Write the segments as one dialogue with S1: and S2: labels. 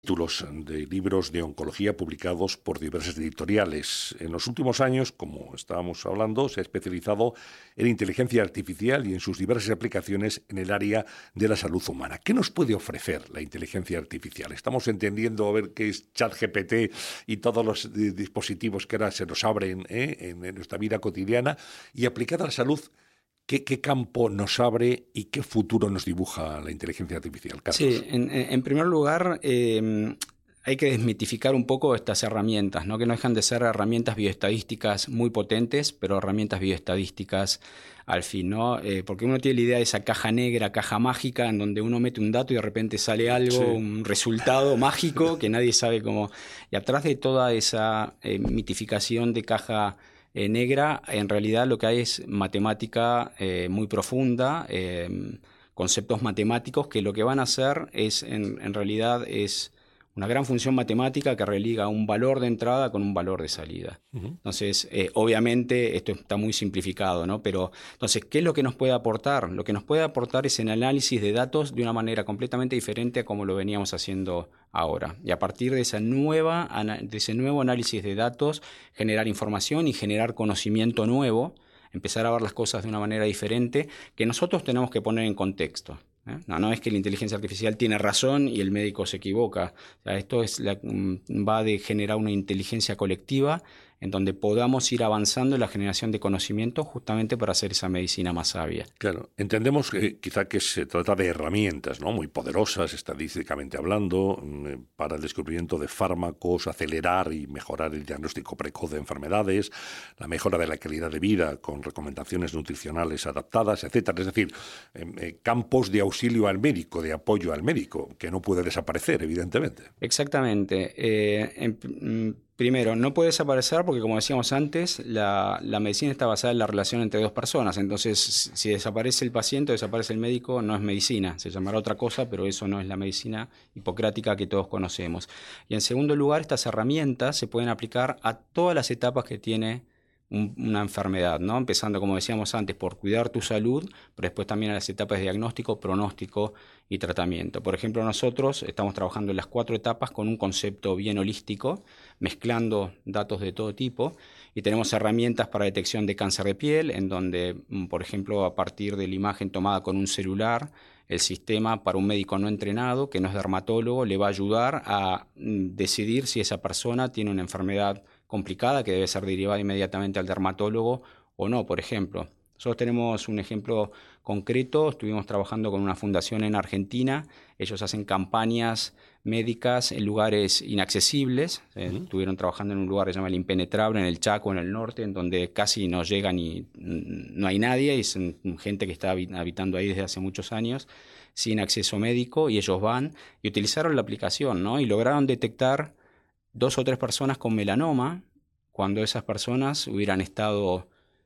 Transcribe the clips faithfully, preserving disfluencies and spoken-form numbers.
S1: Títulos de libros de oncología publicados por diversas editoriales. En los últimos años, como estábamos hablando, se ha especializado en inteligencia artificial y en sus diversas aplicaciones en el área de la salud humana. ¿Qué nos puede ofrecer la inteligencia artificial? Estamos entendiendo a ver qué es ChatGPT y todos los eh, dispositivos que ahora se nos abren ¿eh? en, en nuestra vida cotidiana, y aplicada a la salud. ¿Qué, ¿Qué campo nos abre y qué futuro nos dibuja la inteligencia artificial, Carlos?
S2: Sí, en, en primer lugar, eh, hay que desmitificar un poco estas herramientas, ¿no? Que no dejan de ser herramientas bioestadísticas muy potentes, pero herramientas bioestadísticas al fin, ¿no? Eh, porque uno tiene la idea de esa caja negra, caja mágica, en donde uno mete un dato y de repente sale algo, sí. un resultado mágico que nadie sabe cómo. Y atrás de toda esa eh, mitificación de caja eh, negra, en realidad lo que hay es matemática eh, muy profunda, eh, conceptos matemáticos que lo que van a hacer es, en, en realidad, es una gran función matemática que religa un valor de entrada con un valor de salida. Uh-huh. Entonces, eh, obviamente, esto está muy simplificado, ¿no? Pero, entonces, ¿qué es lo que nos puede aportar? Lo que nos puede aportar es el análisis de datos de una manera completamente diferente a como lo veníamos haciendo ahora. Y a partir de, esa nueva, de ese nuevo análisis de datos, generar información y generar conocimiento nuevo, empezar a ver las cosas de una manera diferente que nosotros tenemos que poner en contexto. ¿eh? No, no es que la inteligencia artificial tiene razón y el médico se equivoca. O sea, esto es la, va de generar una inteligencia colectiva en donde podamos ir avanzando en la generación de conocimiento justamente para hacer esa medicina más sabia.
S1: Claro, entendemos que quizá que se trata de herramientas, ¿no? Muy poderosas, estadísticamente hablando, para el descubrimiento de fármacos, acelerar y mejorar el diagnóstico precoz de enfermedades, la mejora de la calidad de vida con recomendaciones nutricionales adaptadas, etcétera. Es decir, eh, campos de auxilio al médico, de apoyo al médico, que no puede desaparecer, evidentemente.
S2: Exactamente. Eh, en, Primero, no puede desaparecer porque, como decíamos antes, la, la medicina está basada en la relación entre dos personas. Entonces, si desaparece el paciente o desaparece el médico, no es medicina. Se llamará otra cosa, pero eso no es la medicina hipocrática que todos conocemos. Y en segundo lugar, estas herramientas se pueden aplicar a todas las etapas que tiene un, una enfermedad, ¿no? Empezando, como decíamos antes, por cuidar tu salud, pero después también a las etapas de diagnóstico, pronóstico y tratamiento. Por ejemplo, nosotros estamos trabajando en las cuatro etapas con un concepto bien holístico, mezclando datos de todo tipo, y tenemos herramientas para detección de cáncer de piel, en donde, por ejemplo, a partir de la imagen tomada con un celular, el sistema para un médico no entrenado, que no es dermatólogo, le va a ayudar a decidir si esa persona tiene una enfermedad complicada que debe ser derivada inmediatamente al dermatólogo o no, por ejemplo. Nosotros tenemos un ejemplo concreto, estuvimos trabajando con una fundación en Argentina, ellos hacen campañas médicas en lugares inaccesibles, eh, uh-huh. estuvieron trabajando en un lugar que se llama El Impenetrable, en el Chaco, en el norte, en donde casi no llega ni no hay nadie, y es gente que está habitando ahí desde hace muchos años, sin acceso médico, y ellos van y utilizaron la aplicación, ¿no? Y lograron detectar dos o tres personas con melanoma, cuando esas personas hubieran estado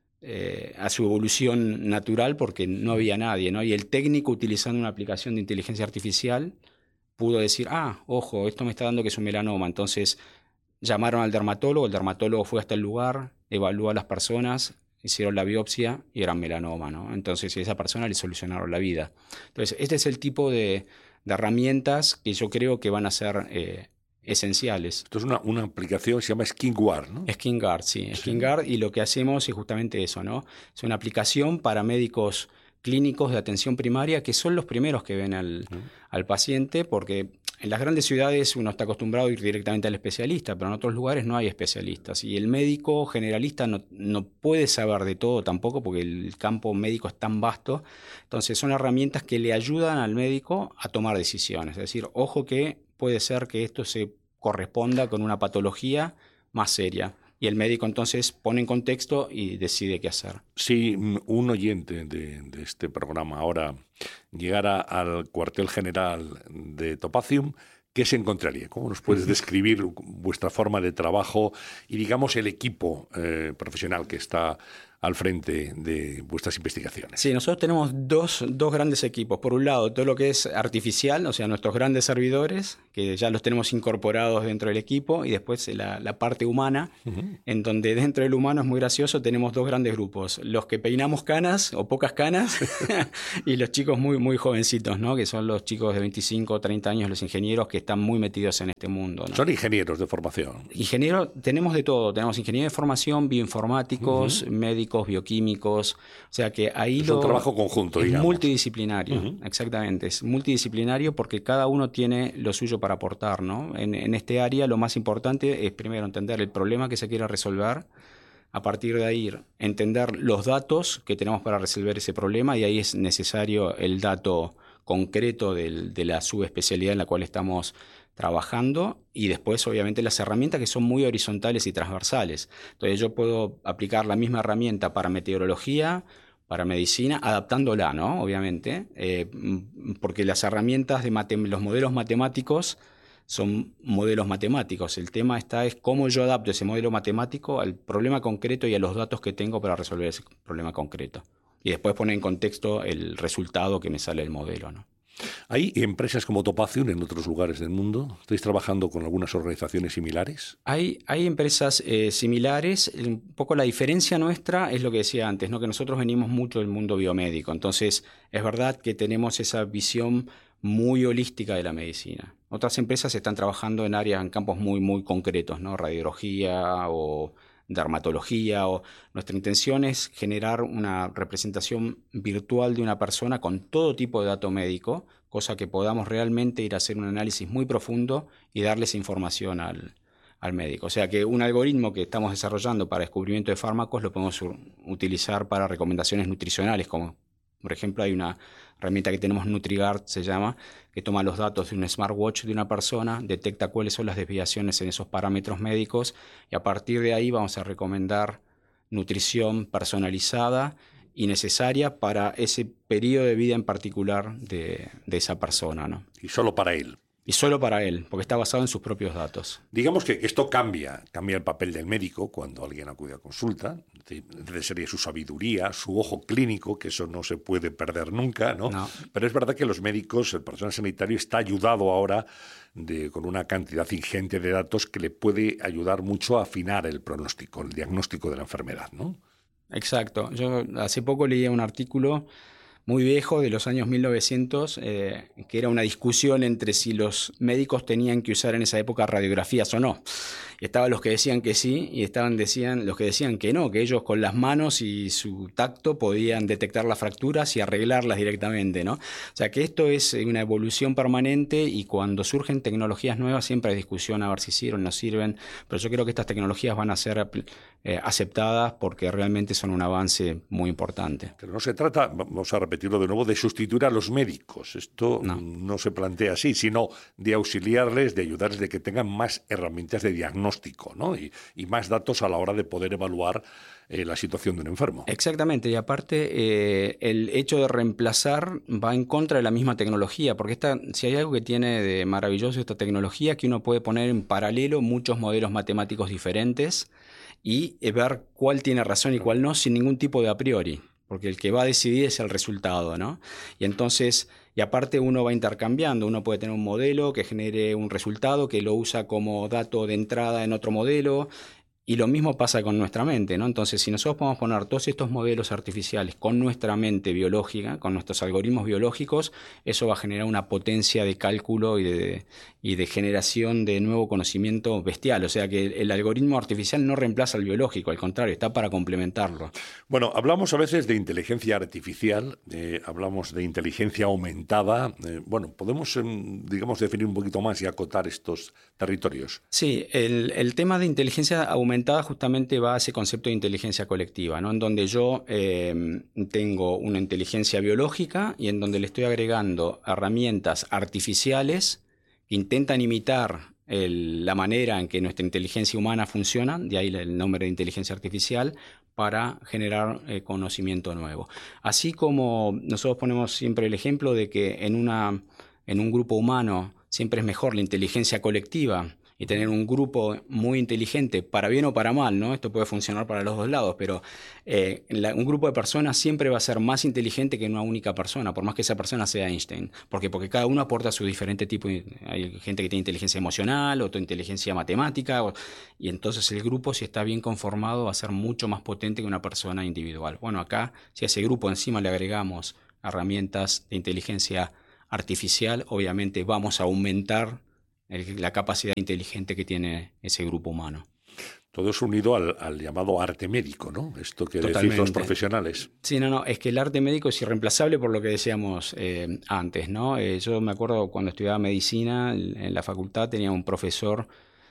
S2: eh, a su evolución natural porque no había nadie, ¿no? Y el técnico, utilizando una aplicación de inteligencia artificial, pudo decir, ah, ojo, esto me está dando que es un melanoma. Entonces llamaron al dermatólogo, el dermatólogo fue hasta el lugar, evaluó a las personas, hicieron la biopsia y eran melanoma, ¿no? Entonces a esa persona le solucionaron la vida. Entonces este es el tipo de, de herramientas que yo creo que van a ser eh, esenciales.
S1: Esto es una, una aplicación, se llama SkinGuard, ¿no?
S2: SkinGuard, sí, sí. SkinGuard, y lo que hacemos es justamente eso, ¿no? Es una aplicación para médicos clínicos de atención primaria que son los primeros que ven al, uh-huh. al paciente, porque en las grandes ciudades uno está acostumbrado a ir directamente al especialista, pero en otros lugares no hay especialistas. Y el médico generalista no, no puede saber de todo tampoco, porque el campo médico es tan vasto. Entonces son herramientas que le ayudan al médico a tomar decisiones. Es decir, ojo que puede ser que esto se corresponda con una patología más seria. Y el médico entonces pone en contexto y decide qué hacer.
S1: Si un oyente de, de este programa ahora llegara al cuartel general de Topacium, ¿qué se encontraría? ¿Cómo nos puedes describir vuestra forma de trabajo y, digamos, el equipo eh, profesional que está al frente de vuestras investigaciones.
S2: Sí, nosotros tenemos dos, dos grandes equipos. Por un lado, todo lo que es artificial, o sea, nuestros grandes servidores, que ya los tenemos incorporados dentro del equipo, y después la, la parte humana, uh-huh. en donde dentro del humano es muy gracioso, tenemos dos grandes grupos. Los que peinamos canas o pocas canas y los chicos muy, muy jovencitos, ¿no? Que son los chicos de veinticinco o treinta años, los ingenieros que están muy metidos en este mundo, ¿no?
S1: Son ingenieros de formación.
S2: Ingenieros, tenemos de todo. Tenemos ingenieros de formación, bioinformáticos, uh-huh. médicos, bioquímicos. O sea que ahí
S1: es
S2: lo...
S1: un trabajo conjunto,
S2: es
S1: digamos.
S2: multidisciplinario,
S1: uh-huh.
S2: exactamente. Es multidisciplinario porque cada uno tiene lo suyo para aportar, ¿no? En, en este área lo más importante es primero entender el problema que se quiere resolver. A partir de ahí, entender los datos que tenemos para resolver ese problema, y ahí es necesario el dato concreto del, de la subespecialidad en la cual estamos trabajando, y después obviamente las herramientas que son muy horizontales y transversales. Entonces yo puedo aplicar la misma herramienta para meteorología, para medicina, adaptándola, ¿no? Obviamente, eh, porque las herramientas de mate- los modelos matemáticos son modelos matemáticos. El tema está es cómo yo adapto ese modelo matemático al problema concreto y a los datos que tengo para resolver ese problema concreto. Y después poner en contexto el resultado que me sale del modelo, ¿no?
S1: ¿Hay empresas como Topacion en otros lugares del mundo? ¿Estáis trabajando con algunas organizaciones similares?
S2: Hay, hay empresas eh, similares. Un poco la diferencia nuestra es lo que decía antes, ¿no? Que nosotros venimos mucho del mundo biomédico. Entonces, es verdad que tenemos esa visión muy holística de la medicina. Otras empresas están trabajando en áreas, en campos muy, muy concretos, ¿no? Radiología o dermatología. O... Nuestra intención es generar una representación virtual de una persona con todo tipo de dato médico, cosa que podamos realmente ir a hacer un análisis muy profundo y darles información al, al médico. O sea que un algoritmo que estamos desarrollando para descubrimiento de fármacos lo podemos utilizar para recomendaciones nutricionales, como por ejemplo hay una herramienta que tenemos, NutriGuard se llama, que toma los datos de un smartwatch de una persona, detecta cuáles son las desviaciones en esos parámetros médicos, y a partir de ahí vamos a recomendar nutrición personalizada y necesaria para ese periodo de vida en particular de, de esa persona, ¿no?
S1: Y solo para él.
S2: Y solo para él, porque está basado en sus propios datos.
S1: Digamos que esto cambia, cambia el papel del médico cuando alguien acude a consulta. Sería su sabiduría, su ojo clínico, que eso no se puede perder nunca, ¿no? No. Pero es verdad que los médicos, el personal sanitario está ayudado ahora de, con una cantidad ingente de datos que le puede ayudar mucho a afinar el pronóstico, el diagnóstico de la enfermedad, ¿no?
S2: Exacto. Yo hace poco leía un artículo muy viejo, de los años mil novecientos, eh, que era una discusión entre si los médicos tenían que usar en esa época radiografías o no. Y estaban los que decían que sí, y estaban decían, los que decían que no, que ellos con las manos y su tacto podían detectar las fracturas y arreglarlas directamente, ¿no? O sea que esto es una evolución permanente, y cuando surgen tecnologías nuevas siempre hay discusión a ver si sirven o no sirven, pero yo creo que estas tecnologías van a ser eh, aceptadas porque realmente son un avance muy importante.
S1: Pero no se trata, vamos a repetirlo de nuevo, de sustituir a los médicos. Esto no, no se plantea así, sino de auxiliarles, de ayudarles, de que tengan más herramientas de diagnóstico, ¿no? Y, y más datos a la hora de poder evaluar eh, la situación de un enfermo.
S2: Exactamente, y aparte eh, el hecho de reemplazar va en contra de la misma tecnología, porque esta, si hay algo que tiene de maravilloso esta tecnología, que uno puede poner en paralelo muchos modelos matemáticos diferentes y ver cuál tiene razón y cuál no, sin ningún tipo de a priori, porque el que va a decidir es el resultado, ¿no? Y entonces, y aparte uno va intercambiando, uno puede tener un modelo que genere un resultado que lo usa como dato de entrada en otro modelo, y lo mismo pasa con nuestra mente, ¿no? Entonces, si nosotros podemos poner todos estos modelos artificiales con nuestra mente biológica, con nuestros algoritmos biológicos, eso va a generar una potencia de cálculo y de, y de generación de nuevo conocimiento bestial. O sea que el algoritmo artificial no reemplaza al biológico, al contrario, está para complementarlo.
S1: Bueno, hablamos a veces de inteligencia artificial, eh, hablamos de inteligencia aumentada. Eh, bueno, ¿podemos, eh, digamos, definir un poquito más y acotar estos territorios?
S2: Sí, el, el tema de inteligencia aumentada justamente va a ese concepto de inteligencia colectiva, ¿no? En donde yo eh, tengo una inteligencia biológica y en donde le estoy agregando herramientas artificiales que intentan imitar el, la manera en que nuestra inteligencia humana funciona, de ahí el nombre de inteligencia artificial, para generar eh, conocimiento nuevo. Así como nosotros ponemos siempre el ejemplo de que en, una, en un grupo humano siempre es mejor la inteligencia colectiva, y tener un grupo muy inteligente, para bien o para mal, ¿no? Esto puede funcionar para los dos lados, pero eh, la, un grupo de personas siempre va a ser más inteligente que una única persona, por más que esa persona sea Einstein. ¿Por qué? Porque cada uno aporta su diferente tipo. Hay gente que tiene inteligencia emocional, otra inteligencia matemática, o, y entonces el grupo, si está bien conformado, va a ser mucho más potente que una persona individual. Bueno, acá, si a ese grupo encima le agregamos herramientas de inteligencia artificial, obviamente vamos a aumentar el, la capacidad inteligente que tiene ese grupo humano.
S1: Todo es unido al, al llamado arte médico, ¿no? Esto que
S2: Totalmente.
S1: decís los profesionales.
S2: Sí, no, no, es que el arte médico es irreemplazable por lo que decíamos eh, antes, ¿no? Eh, yo me acuerdo cuando estudiaba medicina en la facultad tenía un profesor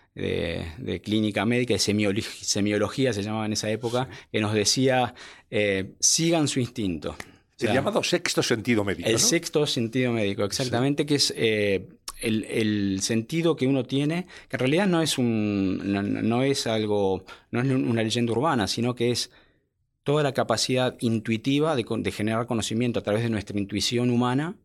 S2: de, de clínica médica, de semiología, semiología se llamaba en esa época, sí. que nos decía, eh, sigan su instinto. O sea,
S1: el llamado sexto sentido médico,
S2: El
S1: ¿no?
S2: sexto sentido médico, exactamente, sí. que es eh, el, el sentido que uno tiene, que en realidad no es un, no, no es algo, no es una leyenda urbana, sino que es toda la capacidad intuitiva de, de generar conocimiento a través de nuestra intuición humana,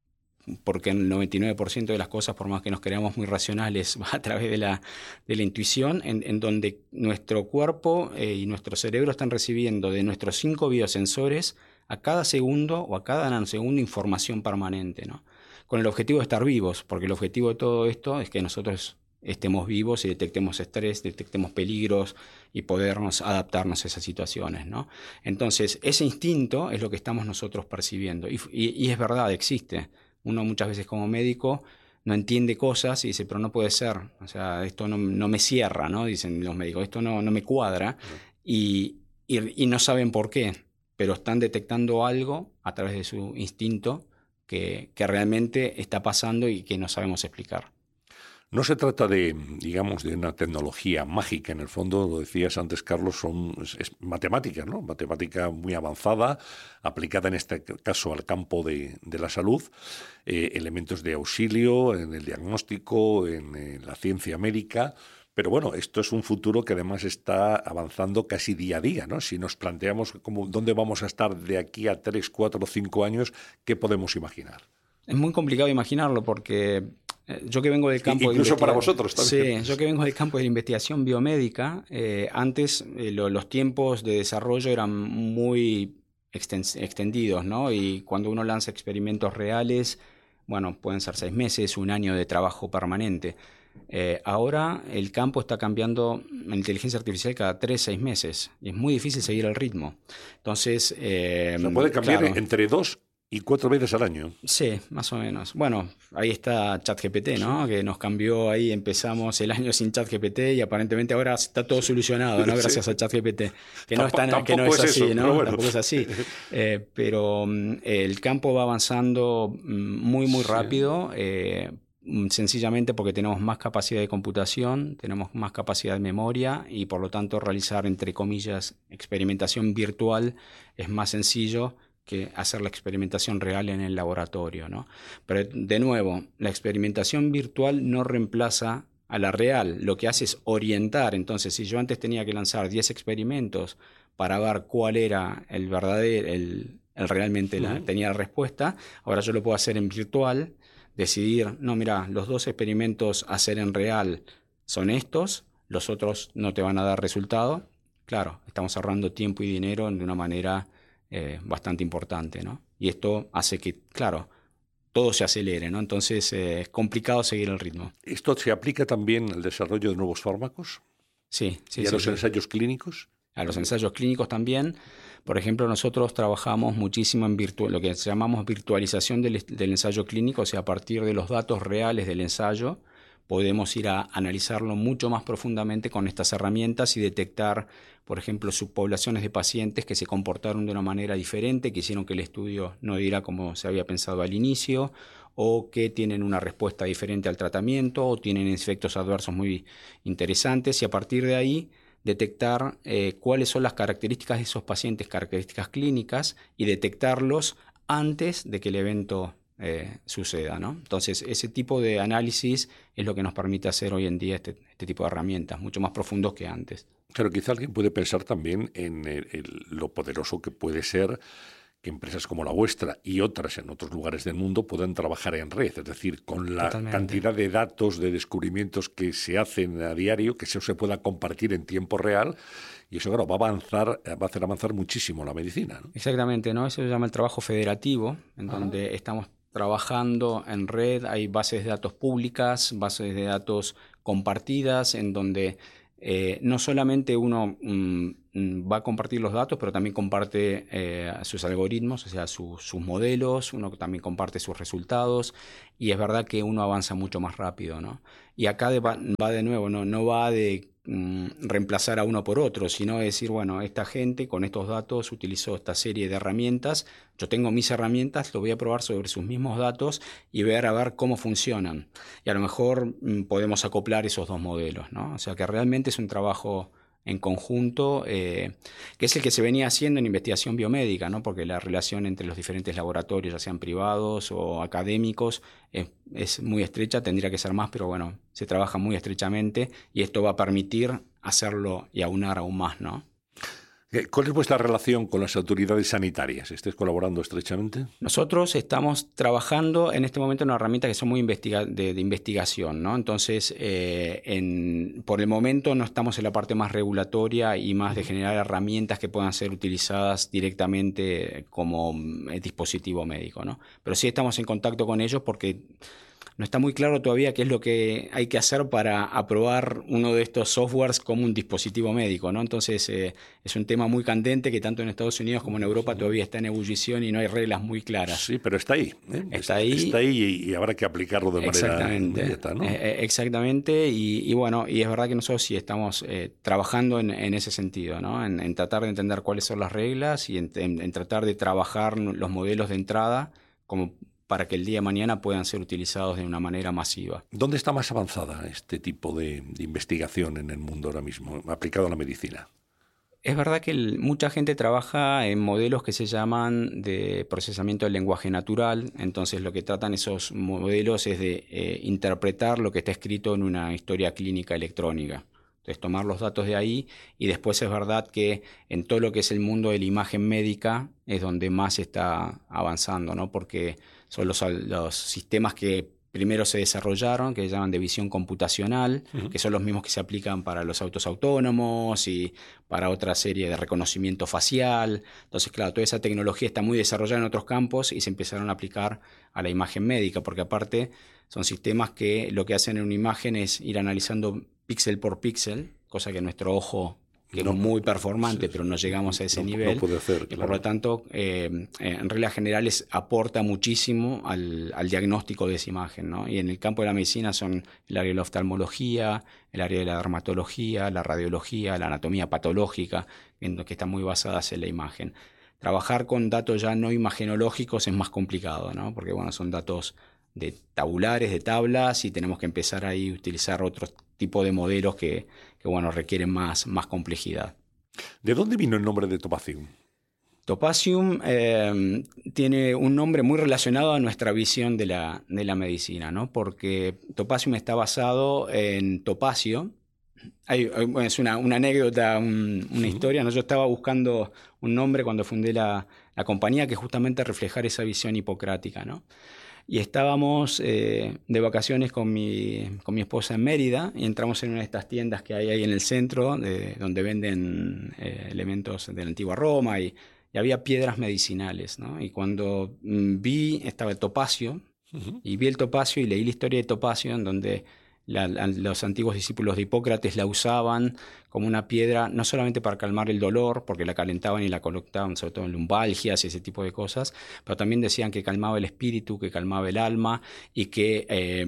S2: porque el noventa y nueve por ciento de las cosas, por más que nos creamos muy racionales, va a través de la, de la intuición, en, en donde nuestro cuerpo eh, y nuestro cerebro están recibiendo de nuestros cinco biosensores a cada segundo o a cada nanosegundo información permanente, ¿no? Con el objetivo de estar vivos, porque el objetivo de todo esto es que nosotros estemos vivos y detectemos estrés, detectemos peligros y podernos adaptarnos a esas situaciones, ¿no? Entonces, ese instinto es lo que estamos nosotros percibiendo. Y, y, y es verdad, existe. Uno muchas veces como médico no entiende cosas y dice, pero no puede ser. O sea, esto no, no me cierra, ¿no? Dicen los médicos, esto no, no me cuadra. Uh-huh. y, y, y no saben por qué, pero están detectando algo a través de su instinto que, que realmente está pasando y que no sabemos explicar.
S1: No se trata de, digamos, de una tecnología mágica. En el fondo, lo decías antes, Carlos, son, es, es matemática, ¿no? Matemática muy avanzada, aplicada en este caso al campo de, de la salud, eh, elementos de auxilio en el diagnóstico, en, en la ciencia médica. Pero bueno, esto es un futuro que además está avanzando casi día a día, ¿no? Si nos planteamos cómo, dónde vamos a estar de aquí a tres, cuatro o cinco años, ¿qué podemos imaginar?
S2: Es muy complicado imaginarlo porque yo que vengo del campo
S1: incluso
S2: de Incluso
S1: para vosotros también.
S2: Sí, yo que vengo del campo de la investigación biomédica, eh, antes eh, lo, los tiempos de desarrollo eran muy extendidos, ¿no? Y cuando uno lanza experimentos reales, bueno, pueden ser seis meses, un año de trabajo permanente. Eh, ahora el campo está cambiando en inteligencia artificial cada tres, seis meses y es muy difícil seguir el ritmo. Entonces, eh,
S1: o sea, puede cambiar
S2: claro,
S1: entre dos y cuatro veces al año.
S2: Sí, más o menos. Bueno, ahí está ChatGPT, ¿no? Sí. Que nos cambió ahí, empezamos el año sin ChatGPT y aparentemente ahora está todo solucionado, ¿no? Gracias sí. a ChatGPT. Que no,
S1: Tampo,
S2: está, que no es, es así,
S1: eso,
S2: ¿no?
S1: Bueno.
S2: Tampoco es así. Eh, pero um, el campo va avanzando muy, muy rápido. Sí. Eh, sencillamente porque tenemos más capacidad de computación, tenemos más capacidad de memoria y por lo tanto realizar, entre comillas, experimentación virtual es más sencillo que hacer la experimentación real en el laboratorio, ¿no? Pero de nuevo, la experimentación virtual no reemplaza a la real, lo que hace es orientar. Entonces, si yo antes tenía que lanzar diez experimentos para ver cuál era el verdadero, el, el realmente la, tenía la respuesta, ahora yo lo puedo hacer en virtual, decidir, no, mira, los dos experimentos a hacer en real son estos, los otros no te van a dar resultado. Claro, estamos ahorrando tiempo y dinero de una manera Eh, bastante importante, ¿no? Y esto hace que, claro, todo se acelere, ¿no? Entonces eh, es complicado seguir el ritmo.
S1: ¿Esto se aplica también al desarrollo de nuevos fármacos?
S2: Sí, sí.
S1: ¿Y a
S2: sí,
S1: los
S2: sí.
S1: ensayos clínicos?
S2: A los ensayos clínicos también. Por ejemplo, nosotros trabajamos muchísimo en virtu- lo que llamamos virtualización del, del ensayo clínico, o sea, a partir de los datos reales del ensayo, podemos ir a analizarlo mucho más profundamente con estas herramientas y detectar, por ejemplo, subpoblaciones de pacientes que se comportaron de una manera diferente, que hicieron que el estudio no diera como se había pensado al inicio, o que tienen una respuesta diferente al tratamiento, o tienen efectos adversos muy interesantes, y a partir de ahí detectar eh, cuáles son las características de esos pacientes, características clínicas, y detectarlos antes de que el evento Eh, suceda, ¿no? Entonces, ese tipo de análisis es lo que nos permite hacer hoy en día este, este tipo de herramientas, mucho más profundos que antes.
S1: Claro, quizá alguien puede pensar también en el, el, lo poderoso que puede ser que empresas como la vuestra y otras en otros lugares del mundo puedan trabajar en red, es decir, con la Totalmente. Cantidad de datos, de descubrimientos que se hacen a diario, que eso se pueda compartir en tiempo real, y eso, claro, va a avanzar, va a hacer avanzar muchísimo la medicina, ¿no?
S2: Exactamente, ¿no? Eso se llama el trabajo federativo, en ah. donde estamos trabajando en red, hay bases de datos públicas, bases de datos compartidas, en donde eh, no solamente uno mm, va a compartir los datos, pero también comparte eh, sus algoritmos, o sea, su, sus modelos, uno también comparte sus resultados, y es verdad que uno avanza mucho más rápido, ¿no? Y acá de, va, va de nuevo, no, no va de mm, reemplazar a uno por otro, sino de decir, bueno, esta gente con estos datos utilizó esta serie de herramientas, yo tengo mis herramientas, lo voy a probar sobre sus mismos datos y ver a ver cómo funcionan. Y a lo mejor mm, podemos acoplar esos dos modelos, ¿no? O sea que realmente es un trabajo en conjunto, eh, que es el que se venía haciendo en investigación biomédica, ¿no? Porque la relación entre los diferentes laboratorios, ya sean privados o académicos, es, es muy estrecha, tendría que ser más, pero bueno, se trabaja muy estrechamente y esto va a permitir hacerlo y aunar aún más, ¿no?
S1: ¿Cuál es vuestra relación con las autoridades sanitarias? ¿Estáis colaborando estrechamente?
S2: Nosotros estamos trabajando en este momento en una herramienta que son muy investiga de, de investigación, ¿no? Entonces, eh, en, por el momento no estamos en la parte más regulatoria y más de generar herramientas que puedan ser utilizadas directamente como dispositivo médico, ¿no? Pero sí estamos en contacto con ellos porque no está muy claro todavía qué es lo que hay que hacer para aprobar uno de estos softwares como un dispositivo médico, ¿no? Entonces eh, es un tema muy candente que tanto en Estados Unidos como en Europa todavía está en ebullición y no hay reglas muy claras.
S1: Sí, pero está ahí. ¿eh?
S2: Está ahí.
S1: Está ahí y, y habrá que aplicarlo de manera inmediata, ¿no?
S2: Eh, exactamente. Y, y bueno, y es verdad que nosotros sí estamos eh, trabajando en, en ese sentido, ¿no? En, en tratar de entender cuáles son las reglas y en, en, en tratar de trabajar los modelos de entrada como para que el día de mañana puedan ser utilizados de una manera masiva.
S1: ¿Dónde está más avanzada este tipo de, de investigación en el mundo ahora mismo, aplicado a la medicina?
S2: Es verdad que el, mucha gente trabaja en modelos que se llaman de procesamiento del lenguaje natural, entonces lo que tratan esos modelos es de eh, interpretar lo que está escrito en una historia clínica electrónica. Entonces tomar los datos de ahí y después es verdad que en todo lo que es el mundo de la imagen médica es donde más está avanzando, ¿no? Porque son los, los sistemas que primero se desarrollaron, que se llaman de visión computacional, uh-huh. que son los mismos que se aplican para los autos autónomos y para otra serie de reconocimiento facial. Entonces, claro, toda esa tecnología está muy desarrollada en otros campos y se empezaron a aplicar a la imagen médica, porque aparte son sistemas que lo que hacen en una imagen es ir analizando píxel por píxel, cosa que nuestro ojo, que no, es muy performante, sí, pero no llegamos a ese
S1: no,
S2: nivel.
S1: No puede hacer,
S2: y
S1: claro.
S2: por lo tanto, eh, en reglas generales, aporta muchísimo al, al diagnóstico de esa imagen, ¿no? Y en el campo de la medicina son el área de la oftalmología, el área de la dermatología, la radiología, la anatomía patológica, en lo que están muy basadas en la imagen. Trabajar con datos ya no imagenológicos es más complicado, ¿no? Porque bueno, son datos de tabulares, de tablas, y tenemos que empezar ahí a utilizar otros tipos de modelos que, que bueno, requieren más, más complejidad.
S1: ¿De dónde vino el nombre de Topacium?
S2: Topacium eh, tiene un nombre muy relacionado a nuestra visión de la, de la medicina, ¿no? Porque Topacium está basado en topacio. Hay, hay, bueno, es una, una anécdota, un, una sí. historia, ¿no? Yo estaba buscando un nombre cuando fundé la, la compañía que justamente reflejara esa visión hipocrática, ¿no? Y estábamos eh, de vacaciones con mi, con mi esposa en Mérida y entramos en una de estas tiendas que hay ahí en el centro, de, donde venden eh, elementos de la antigua Roma y, y había piedras medicinales, ¿no? Y cuando mm, vi, estaba el topacio, uh-huh. y vi el topacio y leí la historia de Topacio, en donde la, la, los antiguos discípulos de Hipócrates la usaban como una piedra, no solamente para calmar el dolor, porque la calentaban y la colocaban sobre todo en lumbalgias y ese tipo de cosas, pero también decían que calmaba el espíritu, que calmaba el alma y que eh,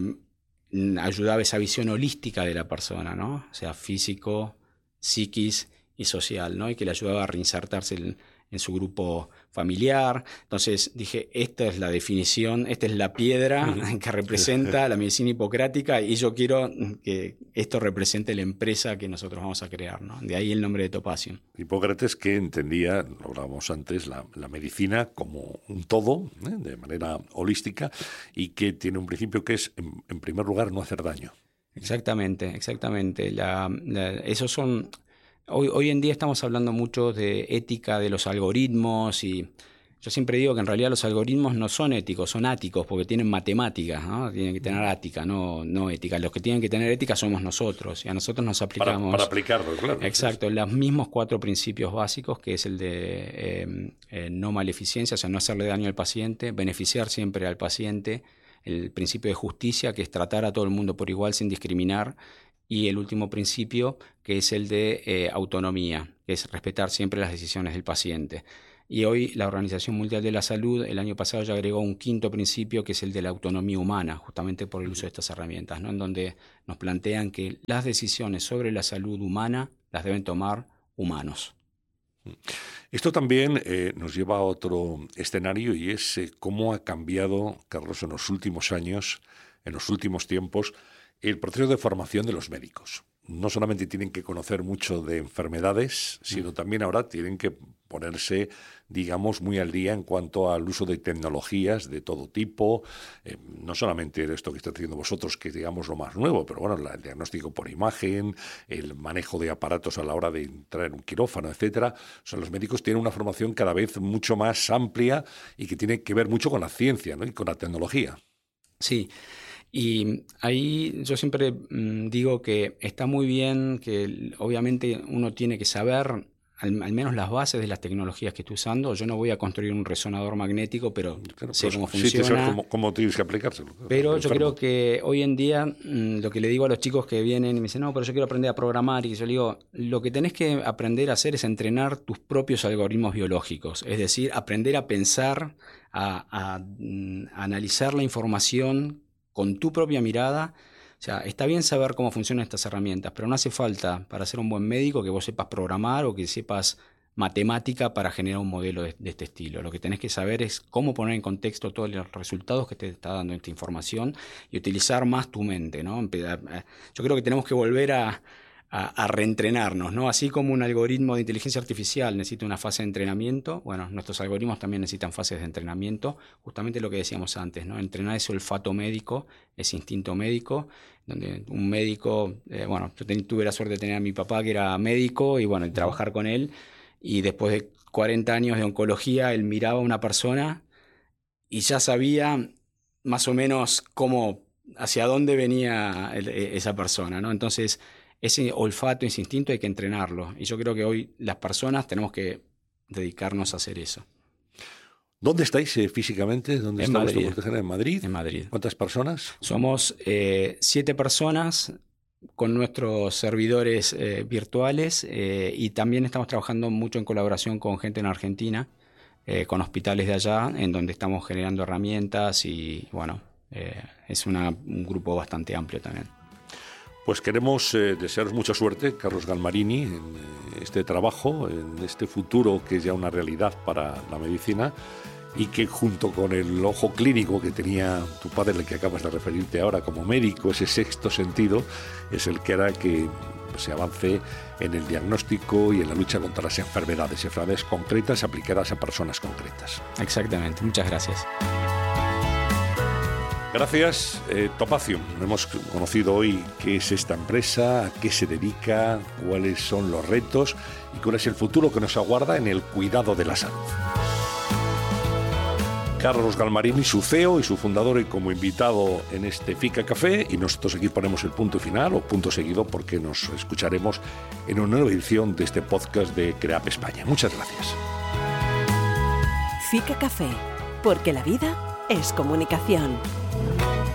S2: ayudaba esa visión holística de la persona, ¿no? O sea, físico, psiquis y social, ¿no? Y que le ayudaba a reinsertarse en, en su grupo familiar. Entonces dije, esta es la definición, esta es la piedra que representa la medicina hipocrática y yo quiero que esto represente la empresa que nosotros vamos a crear, ¿no? De ahí el nombre de Topacium.
S1: Hipócrates, que entendía, lo hablábamos antes, la, la medicina como un todo, ¿eh? de manera holística, y que tiene un principio que es, en, en primer lugar, no hacer daño.
S2: Exactamente, exactamente. La, la, esos son... Hoy, hoy en día estamos hablando mucho de ética de los algoritmos y Yo siempre digo que en realidad los algoritmos no son éticos, son áticos, porque tienen matemáticas, ¿no? Tienen que tener ática, no, no ética. Los que tienen que tener ética somos nosotros, y a nosotros nos aplicamos...
S1: Para, para aplicarlo, claro.
S2: Exacto, los mismos cuatro principios básicos, que es el de eh, eh, no maleficencia, o sea, no hacerle daño al paciente, beneficiar siempre al paciente, el principio de justicia, que es tratar a todo el mundo por igual sin discriminar, y el último principio, que es el de eh, autonomía, que es respetar siempre las decisiones del paciente. Y hoy la Organización Mundial de la Salud el año pasado ya agregó un quinto principio, que es el de la autonomía humana, justamente por el uso de estas herramientas, ¿no? En donde nos plantean que las decisiones sobre la salud humana las deben tomar humanos.
S1: Esto también eh, nos lleva a otro escenario, y es eh, cómo ha cambiado, Carlos, en los últimos años, en los últimos tiempos, el proceso de formación de los médicos. No solamente tienen que conocer mucho de enfermedades, sino también ahora tienen que ponerse, digamos, muy al día en cuanto al uso de tecnologías de todo tipo. Eh, no solamente esto que estáis haciendo vosotros, que es, digamos, lo más nuevo, pero bueno, el diagnóstico por imagen, el manejo de aparatos a la hora de entrar en un quirófano, etcétera. O sea, los médicos tienen una formación cada vez mucho más amplia y que tiene que ver mucho con la ciencia, ¿no? Y con la tecnología.
S2: Sí. Y ahí yo siempre mmm, digo que está muy bien, que obviamente uno tiene que saber al, al menos las bases de las tecnologías que estoy usando. Yo no voy a construir un resonador magnético, pero
S1: claro,
S2: sé
S1: pues,
S2: cómo
S1: sí,
S2: funciona.
S1: Sí, cómo, cómo tienes que aplicárselo.
S2: Pero yo creo que hoy en día mmm, lo que le digo a los chicos que vienen y me dicen, no, pero yo quiero aprender a programar, y yo le digo, lo que tenés que aprender a hacer es entrenar tus propios algoritmos biológicos, es decir, aprender a pensar, a, a, a analizar la información con tu propia mirada. O sea, está bien saber cómo funcionan estas herramientas, pero no hace falta para ser un buen médico que vos sepas programar o que sepas matemática para generar un modelo de, de este estilo. Lo que tenés que saber es cómo poner en contexto todos los resultados que te está dando esta información y utilizar más tu mente, ¿no? Yo creo que tenemos que volver a, a, a reentrenarnos, ¿no? Así como un algoritmo de inteligencia artificial necesita una fase de entrenamiento, bueno, nuestros algoritmos también necesitan fases de entrenamiento, justamente lo que decíamos antes, ¿no? Entrenar ese olfato médico, ese instinto médico, donde un médico, eh, bueno, yo tuve la suerte de tener a mi papá que era médico y bueno, y trabajar con él, y después de cuarenta años de oncología, él miraba a una persona y ya sabía más o menos cómo, hacia dónde venía el, esa persona, ¿no? Entonces, ese olfato, ese instinto hay que entrenarlo. Y yo creo que hoy las personas tenemos que dedicarnos a hacer eso.
S1: ¿Dónde estáis eh, físicamente? ¿Dónde
S2: en
S1: está
S2: Madrid.
S1: vuestro cuartel general? ¿En Madrid?
S2: En Madrid.
S1: ¿Cuántas personas?
S2: Somos eh, siete personas con nuestros servidores eh, virtuales eh, y también estamos trabajando mucho en colaboración con gente en Argentina, eh, con hospitales de allá, en donde estamos generando herramientas y bueno, eh, es una, un grupo bastante amplio también.
S1: Pues queremos eh, desearos mucha suerte, Carlos Galmarini, en eh, este trabajo, en este futuro que es ya una realidad para la medicina, y que junto con el ojo clínico que tenía tu padre, el que acabas de referirte ahora como médico, ese sexto sentido, es el que hará que se avance en el diagnóstico y en la lucha contra las enfermedades, enfermedades concretas aplicadas a personas concretas.
S2: Exactamente, muchas gracias.
S1: Gracias, eh, Topacio. Hemos conocido hoy qué es esta empresa, a qué se dedica, cuáles son los retos y cuál es el futuro que nos aguarda en el cuidado de la salud. Carlos Galmarini, su C E O y su fundador, y como invitado en este Fica Café, y nosotros aquí ponemos el punto final o punto seguido porque nos escucharemos en una nueva edición de este podcast de CREAP España. Muchas gracias.
S3: Fica Café, porque la vida es comunicación.